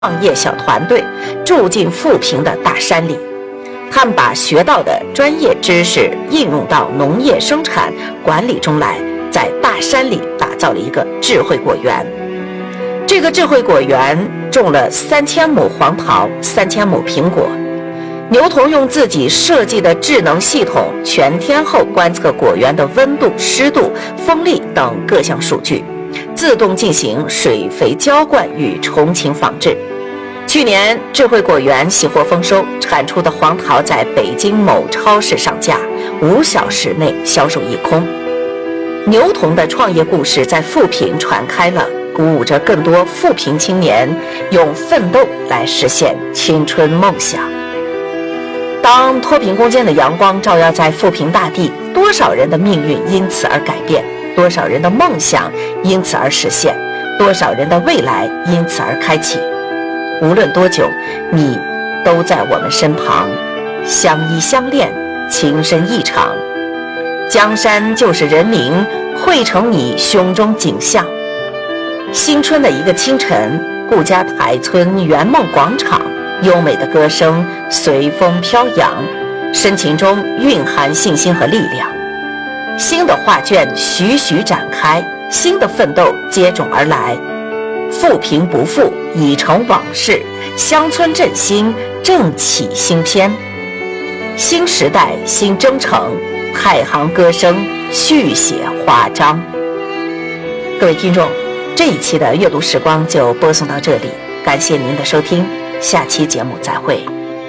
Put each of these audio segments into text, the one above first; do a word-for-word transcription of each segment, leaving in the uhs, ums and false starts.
创业小团队住进富平的大山里，他们把学到的专业知识应用到农业生产管理中来，在大山里打造了一个智慧果园。这个智慧果园种了三千亩黄桃，三千亩苹果。牛童用自己设计的智能系统全天候观测果园的温度、湿度、风力等各项数据，自动进行水肥浇灌与虫禽防治。去年智慧果园喜获丰收，产出的黄桃在北京某超市上架，五小时内销售一空。牛童的创业故事在富平传开了，鼓舞着更多富平青年用奋斗来实现青春梦想。当脱贫攻坚的阳光照耀在富平大地，多少人的命运因此而改变，多少人的梦想因此而实现，多少人的未来因此而开启。无论多久，你都在我们身旁，相依相恋，情深意长。江山就是人民，汇成你胸中景象。新春的一个清晨，顾家台村圆梦广场，优美的歌声随风飘扬，深情中蕴含信心和力量。新的画卷徐徐展开，新的奋斗接踵而来。富平不负已成往事，乡村振兴正起新篇。新时代新征程，太行歌声续写华章。各位听众，这一期的阅读时光就播送到这里，感谢您的收听，下期节目再会。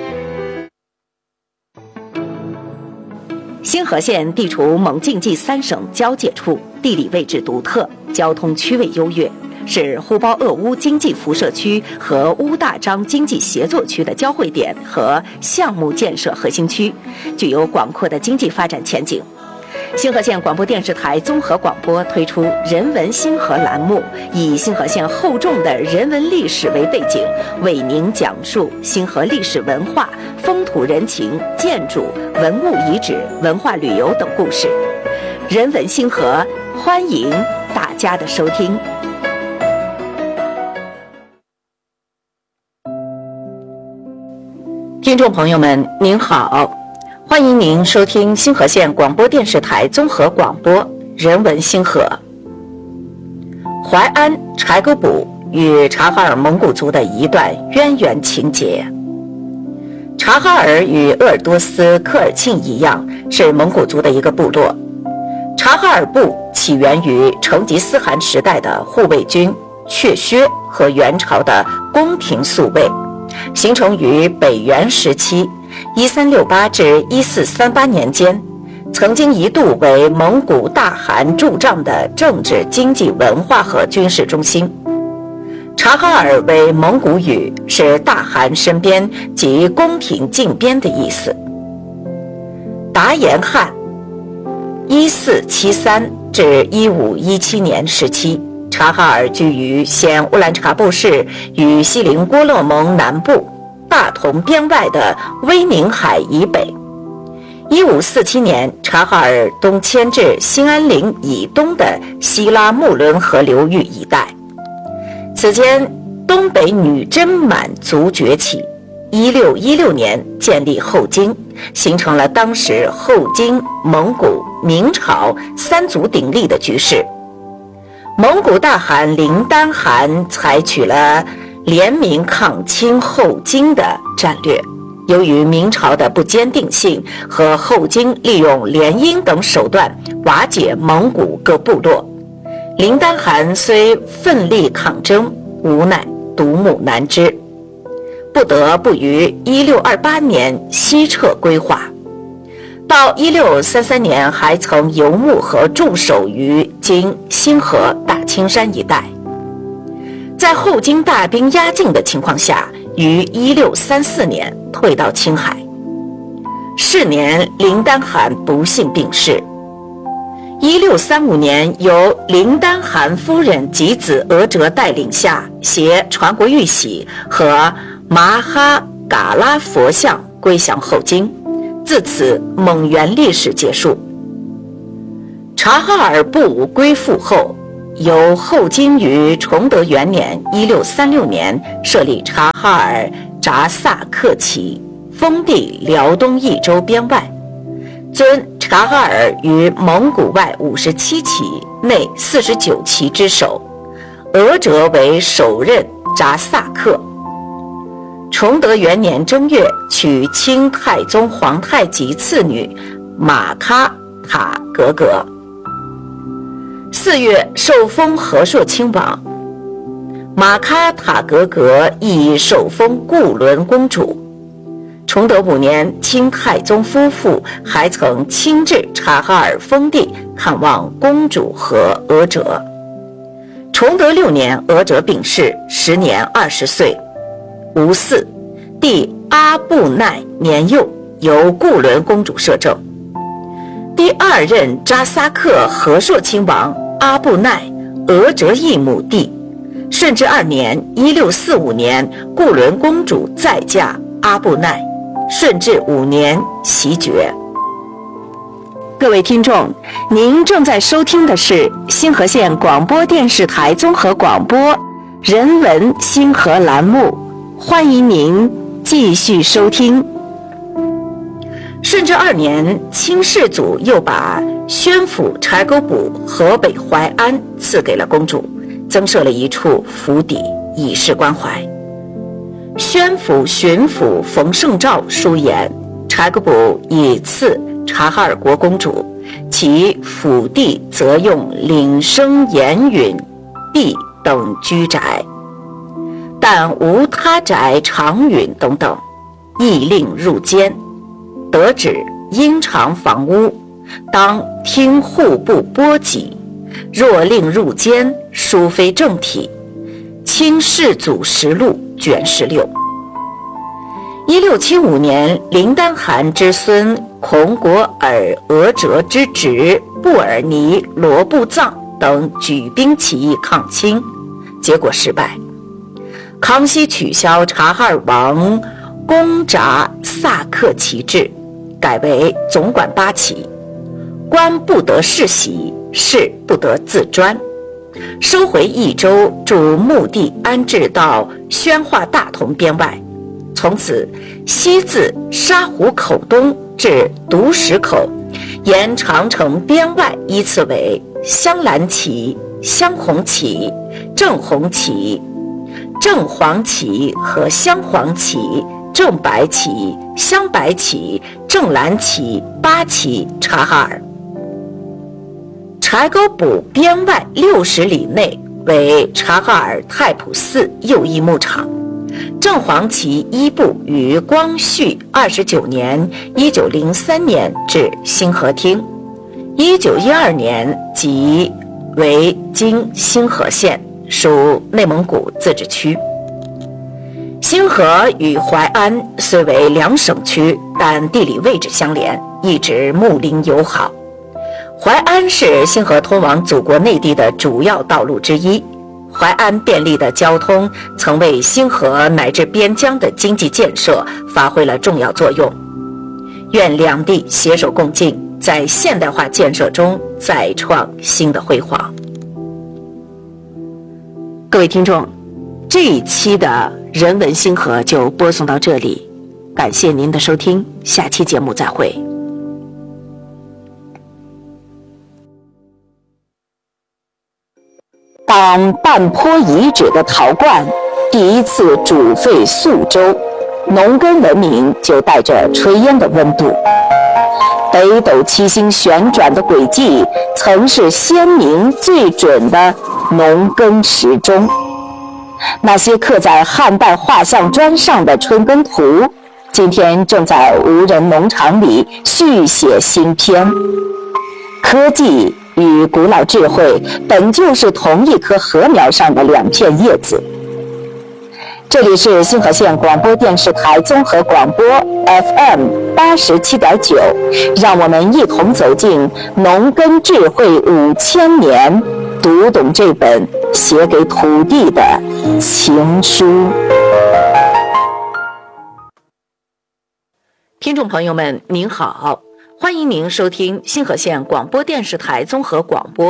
新河县地处蒙晋冀三省交界处，地理位置独特，交通区位优越，是呼包鄂乌经济辐射区和乌大章经济协作区的交汇点和项目建设核心区，具有广阔的经济发展前景。新河县广播电视台综合广播推出人文新河栏目，以新河县厚重的人文历史为背景，为您讲述新河历史文化、风土人情、建筑、文物遗址、文化旅游等故事。人文新河，欢迎大家的收听。听众朋友们，您好，欢迎您收听新河县广播电视台综合广播人文新河。淮安柴沟堡与察哈尔蒙古族的一段渊源情结。察哈尔与鄂尔多斯科尔沁一样，是蒙古族的一个部落。察哈尔部起源于成吉思汗时代的护卫军阙薛和元朝的宫廷宿卫，形成于北元时期一三六八至一四三八年间，曾经一度为蒙古大汗驻帐的政治、经济、文化和军事中心。察哈尔为蒙古语，是大汗身边及宫廷近边的意思。达延汗一四七三至一五一七年时期，察哈尔居于现乌兰察布市与锡林郭勒盟南部大同边外的威宁海以北。一五四七年，察哈尔东迁至兴安岭以东的希拉木伦河流域一带。此间，东北女真满族崛起。一六一六年建立后金，形成了当时后金、蒙古、明朝三足鼎立的局势。蒙古大汗林丹汗采取了联名抗清后金的战略。由于明朝的不坚定性和后金利用联姻等手段瓦解蒙古各部落，林丹汗虽奋力抗争，无奈独木难支，不得不于一六二八年西撤归化。到一六三三年还曾游牧和驻守于今新河大青山一带。在后金大兵压境的情况下，于一六三四年退到青海。是年，林丹汗不幸病逝。一六三五年，由林丹汗夫人及子额哲带领下，携传国玉玺和麻哈嘎拉佛像归降后金，自此蒙元历史结束。察哈尔部归附后， 由后金于崇德元年一六三六年设立察哈尔扎萨克旗，封地辽东益州边外，尊察哈尔于蒙古外五十七旗内四十九旗之首，额哲为首任扎萨克。崇德元年正月，娶清太宗皇太极次女玛喀塔格格。四月，受封和硕亲王。玛喀塔格格亦受封固伦公主。崇德五年，清太宗夫妇还曾亲至察哈尔封地看望公主和额哲。崇德六年，额哲病逝，时年二十岁。吴嗣，弟阿布奈年幼，由固伦公主摄政。第二任扎萨克和硕亲王阿布奈，额哲义母弟。顺治二年（一六四五年），固伦公主再嫁阿布奈。顺治五年袭爵。各位听众，您正在收听的是星河县广播电视台综合广播人文星河栏目，欢迎您继续收听。顺治二年，清世祖又把宣府柴沟堡河北淮安赐给了公主，增设了一处府邸，以示关怀。宣府巡抚冯胜照书言，柴沟堡以赐察哈尔国公主，其府地则用岭生岩允壁等居宅，但无他宅长允等等，亦令入监。得旨因偿房屋，当听户部拨给，若令入监，殊非正体。清世祖实录卷十六。一六七五年，林丹汗之孙孔果尔额哲之侄布尔尼罗布藏等举兵起义抗清，结果失败。康熙取消察哈尔王公札萨克旗制，改为总管八旗，官不得世袭，士不得自专，收回益州，驻墓地安置到宣化大同边外。从此西自沙湖口东至独石口，沿长城边外依次为镶蓝旗、镶红旗、正红旗、正黄旗和镶黄旗、正白旗、镶白旗、正蓝旗八旗察哈尔。柴沟堡边外六十里内为察哈尔太普寺右翼牧场。正黄旗一部于光绪二十九年（一九零三年）至兴和厅，一九一二年即为今兴和县，属内蒙古自治区。兴和与淮安虽为两省区，但地理位置相连，一直睦邻友好。淮安是兴和通往祖国内地的主要道路之一。淮安便利的交通曾为兴和乃至边疆的经济建设发挥了重要作用。愿两地携手共进，在现代化建设中再创新的辉煌。各位听众，这一期的人文星河就播送到这里，感谢您的收听，下期节目再会。当半坡遗址的陶罐第一次煮沸宿州，农耕文明就带着炊烟的温度。北斗七星旋转的轨迹，曾是先民最准的农耕时钟。那些刻在汉代画像砖上的春耕图，今天正在无人农场里续写新篇。科技与古老智慧本就是同一棵禾苗上的两片叶子。这里是兴和县广播电视台综合广播 F M 八十七点九，让我们一同走进农耕智慧五千年，读懂这本写给土地的情书。听众朋友们，您好。欢迎您收听兴和县广播电视台综合广播，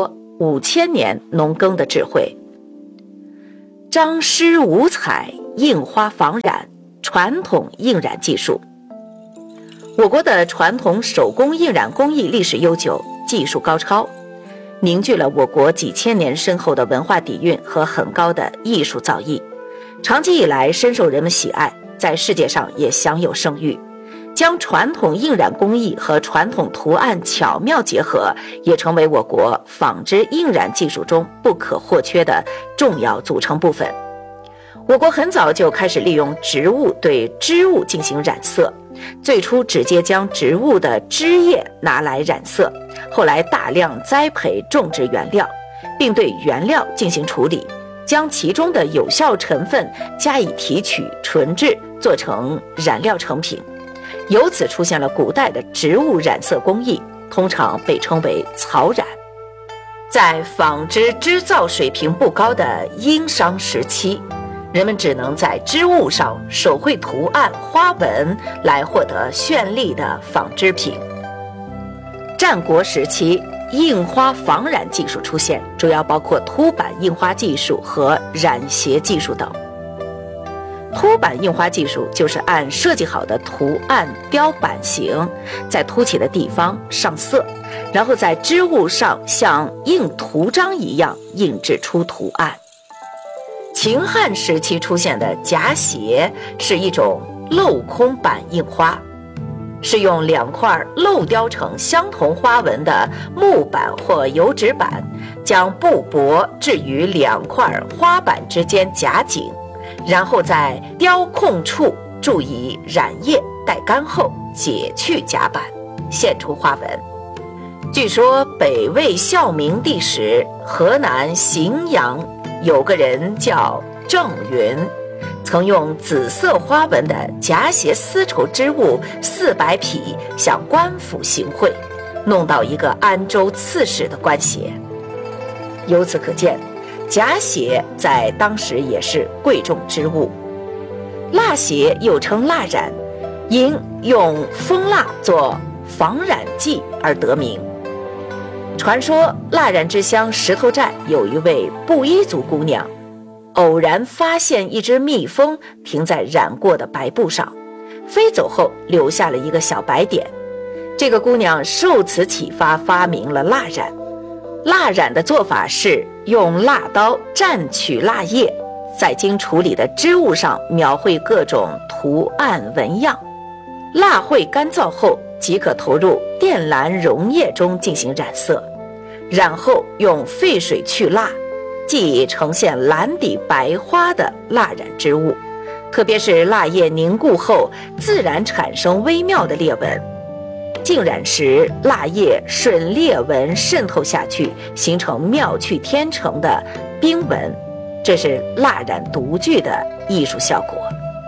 五千年农耕的智慧。张诗五彩，印花仿染，传统印染技术。我国的传统手工印染工艺历史悠久，技术高超，凝聚了我国几千年深厚的文化底蕴和很高的艺术造诣，长期以来深受人们喜爱，在世界上也享有声誉。将传统印染工艺和传统图案巧妙结合，也成为我国纺织印染技术中不可或缺的重要组成部分。我国很早就开始利用植物对织物进行染色，最初直接将植物的枝叶拿来染色，后来大量栽培种植原料，并对原料进行处理，将其中的有效成分加以提取纯制，做成染料成品。由此出现了古代的植物染色工艺，通常被称为草染。在纺织织造水平不高的殷商时期，人们只能在织物上手绘图案花纹来获得绚丽的纺织品。战国时期，印花仿染技术出现，主要包括凸版印花技术和染鞋技术等。凸版印花技术就是按设计好的图案雕版型，在凸起的地方上色，然后在织物上像印图章一样印制出图案。秦汉时期出现的夹鞋是一种镂空版印花，是用两块镂雕成相同花纹的木板或油纸板，将布帛置于两块花板之间夹紧，然后在雕空处注以染液，待干后解去夹板，现出花纹。据说北魏孝明帝时，河南荥阳有个人叫郑云，曾用紫色花纹的夹鞋丝绸织物四百匹向官府行贿，弄到一个安州刺史的官鞋。由此可见，夹鞋在当时也是贵重之物。蜡鞋又称蜡染，因用蜂蜡做仿染剂而得名。传说蜡染之乡石头寨有一位布依族姑娘，偶然发现一只蜜蜂停在染过的白布上，飞走后留下了一个小白点。这个姑娘受此启发，发明了蜡染。蜡染的做法是用蜡刀蘸取蜡液，在经处理的织物上描绘各种图案纹样。蜡绘干燥后，即可投入靛蓝溶液中进行染色，染后用沸水去蜡，即呈现蓝底白花的蜡染织物。特别是蜡液凝固后，自然产生微妙的裂纹。浸染时，蜡液顺裂纹渗透下去，形成妙趣天成的冰纹，这是蜡染独具的艺术效果。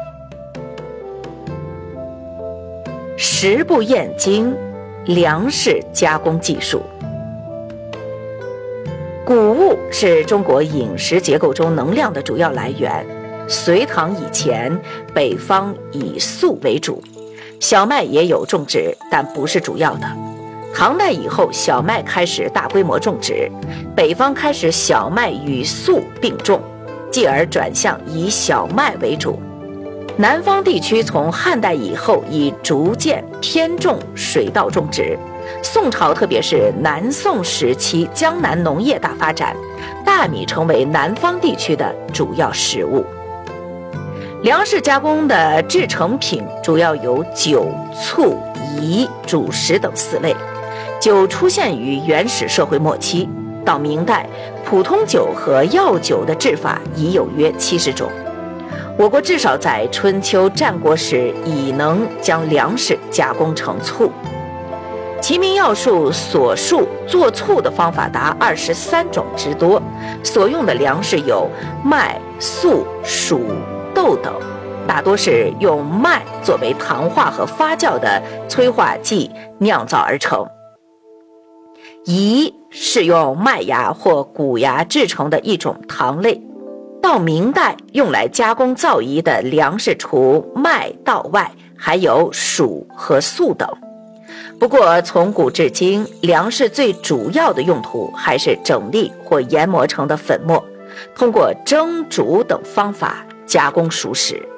食不厌精，粮食加工技术。谷物是中国饮食结构中能量的主要来源。隋唐以前，北方以粟为主，小麦也有种植，但不是主要的。唐代以后，小麦开始大规模种植，北方开始小麦与粟并种，继而转向以小麦为主。南方地区从汉代以后已逐渐偏重水稻种植。宋朝特别是南宋时期，江南农业大发展，大米成为南方地区的主要食物。粮食加工的制成品主要有酒、醋、饴、主食等四类。酒出现于原始社会末期，到明代，普通酒和药酒的制法已有约七十种。我国至少在春秋战国时已能将粮食加工成醋。齐民要术所述做醋的方法达二十三种之多，所用的粮食有麦、粟、黍、豆等，大多是用麦作为糖化和发酵的催化剂酿造而成。饴是用麦芽或谷芽制成的一种糖类。到明代，用来加工皂饴的粮食除麦稻外，还有黍和粟等。 不过从古至今，粮食最主要的用途还是整粒或研磨成的粉末，通过蒸煮等方法加工熟食。